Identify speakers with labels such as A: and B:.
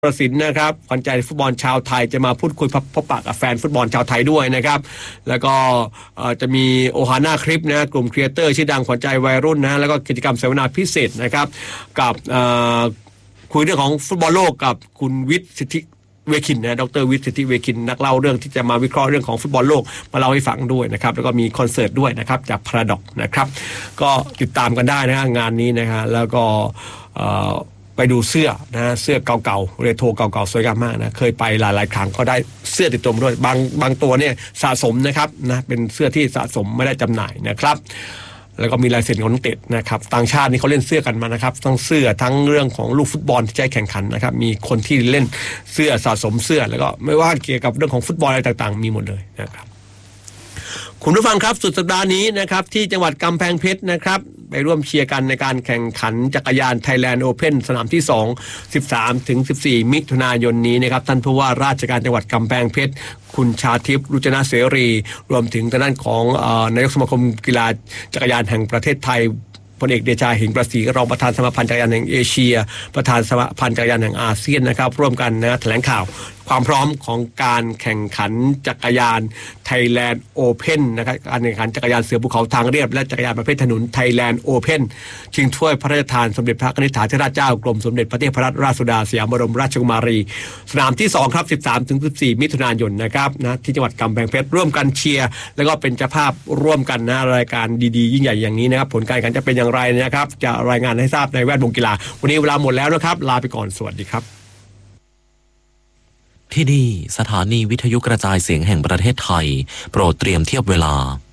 A: ประสิทธิ์นะครับขวัญใจฟุตบอลชาวไทยจะมาพูดคุยพบปะกับแฟนฟุตบอลชาวไทยด้วยนะครับแล้วก็จะมีโอฮาน่าคลิปนะกลุ่มครีเอเตอร์ชื่อดังขวัญใจวัยรุ่นนะแล้วก็กิจกรรมเสวนาพิเศษนะครับกับคุยเรื่องของฟุตบอลโลกกับคุณวิทย์สิทธิเวคินนะดร.วิทย์สิทธิเวคินนักเล่าเรื่องที่จะมาวิเคราะห์เรื่องของฟุตบอลโลกมาเล่าให้ฟังด้วยนะครับแล้วก็มีคอนเสิร์ตด้วยนะครับจากพาราดอกนะครับก็ติดตามกันได้นะงานนี้นะฮะแล้วก็ไปดูเสื้อนะเสื้อเก่าๆเรโทรเก่าๆสวยงามมากนะเคยไปหลายๆครั้งก็ได้เสื้อติดตัวมาด้วยบางตัวเนี่ยสะสมนะครับนะเป็นเสื้อที่สะสมไม่ได้จำหน่ายนะครับแล้วก็มีลายเซ็นของนักเตะนะครับต่างชาตินี่เขาเล่นเสื้อกันมานะครับทั้งเสื้อทั้งเรื่องของลูกฟุตบอลที่ใช้แข่งขันนะครับมีคนที่เล่นเสื้อสะสมเสื้อแล้วก็ไม่ว่าเกี่ยวกับเรื่องของฟุตบอลอะไรต่างๆมีหมดเลยนะครับคุณผู้ฟังครับสุดสัปดาห์นี้นะครับที่จังหวัดกำแพงเพชรนะครับไปร่วมเชียร์กันในการแข่งขันจักรยาน Thailand Open สนามที่2 13-14 มิถุนายนนี้นะครับท่านผู้ว่าราชการจังหวัดกำแพงเพชรคุณชาทิพย์รุจนะเสรีรวมถึงทางด้านของนายกสมาคมกีฬาจักรยานแห่งประเทศไทยพลเอกเดชาหิงประสิทธิ์รองประธานสมาพันธ์จักรยานแห่งเอเชียประธานสมาพันธ์จักรยานแห่งอาเซียนนะครับร่วมกันนะแถลงข่าวความพร้อมของการแข่งขันจักรยาน Thailand Open นะครับการแข่งขันจักรยานเสือภูเขาทางเรียบและจักรยานประเภทถนน Thailand Open ชิงถ้วยพระราชทานสมเด็จพระนิธิถาธิราชเจ้ากรมสมเด็จพระเทพรัตนราชสุดาสยามบรมราชกุมารีสนามที่2ครับ 13-14 มิถุนายนนะครับนะที่จังหวัดกำแพงเพชรร่วมกันเชียร์แล้วก็เป็นเจ้าภาพร่วมกันนะรายการดีๆยิ่งใหญ่อย่างนี้นะครับผลการแข่งขันจะเป็นอย่างไรนะครับจะรายงานให้ทราบในแวดวงกีฬาวันนี้เวลาหมดแล้วนะครับลาไปก่อนสวัสดีครับ
B: ที่นี่สถานีวิทยุกระจายเสียงแห่งประเทศไทยโปรดเตรียมเทียบเวลา